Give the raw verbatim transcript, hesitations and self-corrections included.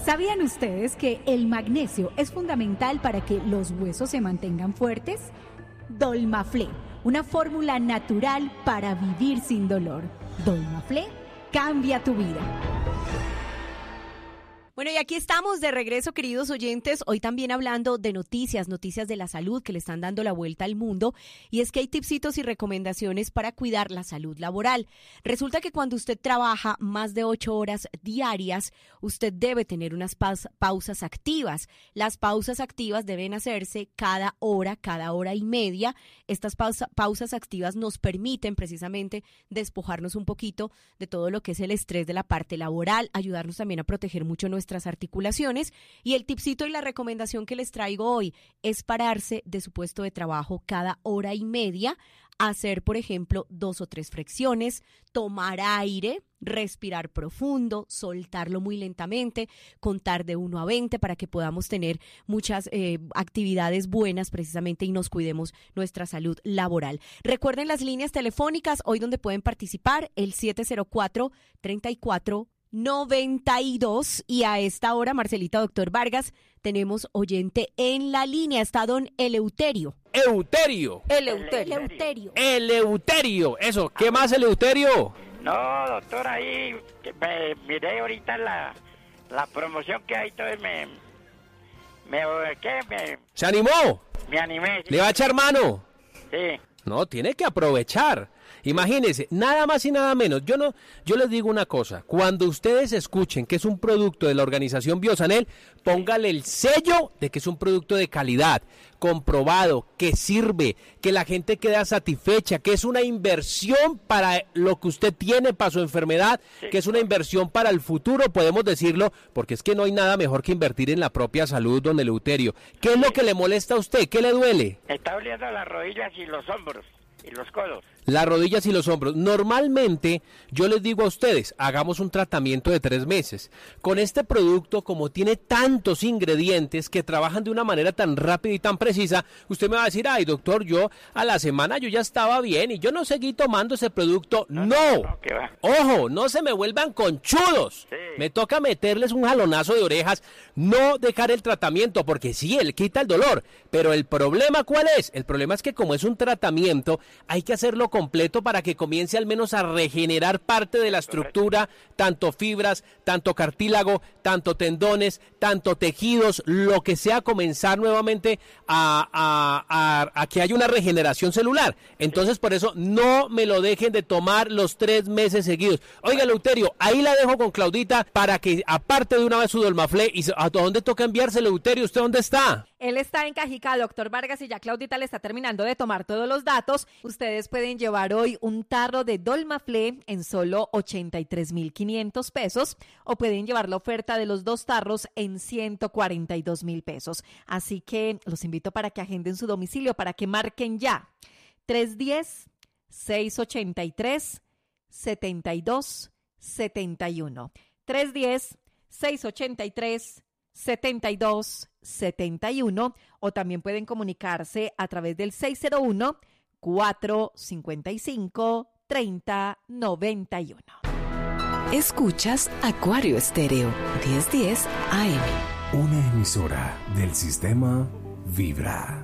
¿Sabían ustedes que el magnesio es fundamental para que los huesos se mantengan fuertes? Dolmaflé, una fórmula natural para vivir sin dolor. Dolmaflé cambia tu vida. Bueno, y aquí estamos de regreso, queridos oyentes, hoy también hablando de noticias, noticias de la salud que le están dando la vuelta al mundo, y es que hay tipsitos y recomendaciones para cuidar la salud laboral. Resulta que cuando usted trabaja más de ocho horas diarias, usted debe tener unas paus- pausas activas. Las pausas activas deben hacerse cada hora, cada hora y media. Estas pausa- pausas activas nos permiten precisamente despojarnos un poquito de todo lo que es el estrés de la parte laboral, ayudarnos también a proteger mucho nuestra articulaciones. Y el tipcito y la recomendación que les traigo hoy es pararse de su puesto de trabajo cada hora y media, hacer, por ejemplo, dos o tres flexiones, tomar aire, respirar profundo, soltarlo muy lentamente, contar de uno a veinte para que podamos tener muchas eh, actividades buenas precisamente y nos cuidemos nuestra salud laboral. Recuerden las líneas telefónicas hoy donde pueden participar, el siete cero cuatro, treinta y cuatro, noventa y dos, y a esta hora, Marcelita, doctor Vargas, tenemos oyente en la línea, está don Eleuterio. Euterio. Eleuterio. Eleuterio. Eleuterio. Eso, ¿qué más, Eleuterio? No, doctor, ahí que me miré ahorita la, la promoción que hay, entonces me, me, ¿qué? Me, ¿Se animó? me animé. ¿Le va a echar mano? Sí. No, tiene que aprovechar. Imagínense, nada más y nada menos. Yo no, yo les digo una cosa. Cuando ustedes escuchen que es un producto de la organización Biosanel, póngale el sello de que es un producto de calidad, comprobado, que sirve, que la gente queda satisfecha, que es una inversión para lo que usted tiene, para su enfermedad, que es una inversión para el futuro, podemos decirlo, porque es que no hay nada mejor que invertir en la propia salud, don Eleuterio. ¿Qué es lo que le molesta a usted? ¿Qué le duele? Me está doliendo las rodillas y los hombros y los codos. Las rodillas y los hombros. Normalmente, yo les digo a ustedes, hagamos un tratamiento de tres meses. Con este producto, como tiene tantos ingredientes que trabajan de una manera tan rápida y tan precisa, usted me va a decir, ay, doctor, yo a la semana yo ya estaba bien y yo no seguí tomando ese producto. No, no, no, ¿qué va? Ojo, no se me vuelvan conchudos. Sí. Me toca meterles un jalonazo de orejas, no dejar el tratamiento, porque sí, él quita el dolor, pero el problema, ¿cuál es? El problema es que como es un tratamiento, hay que hacerlo completo para que comience al menos a regenerar parte de la estructura, tanto fibras, tanto cartílago, tanto tendones, tanto tejidos, lo que sea, comenzar nuevamente a, a, a, a que haya una regeneración celular. Entonces, por eso, no me lo dejen de tomar los tres meses seguidos. Oiga, Eleuterio, ahí la dejo con Claudita para que, aparte de una vez su Dolmaflé, y ¿a dónde toca enviarse, Eleuterio? ¿Usted dónde está? Él está en Cajica, doctor Vargas, y ya Claudita le está terminando de tomar todos los datos. Ustedes pueden llevar hoy un tarro de Dolmaflé en solo ochenta y tres mil quinientos pesos o pueden llevar la oferta de los dos tarros en ciento cuarenta y dos mil pesos. Así que los invito para que agenden su domicilio, para que marquen ya. tres uno cero, seis ocho tres, siete dos siete uno. tres uno cero, seis ocho tres, siete dos siete uno o también pueden comunicarse a través del seis cero uno, cuatro cinco cinco, tres cero nueve uno. Escuchas Acuario Estéreo, diez diez A M. Una emisora del sistema Vibra.